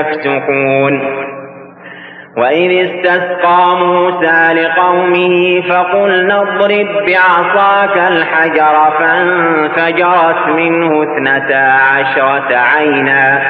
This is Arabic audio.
يفسقون وإذ استسقى موسى لقومه فقلنا اضرب بعصاك الحجر فانفجرت منه 12 عينا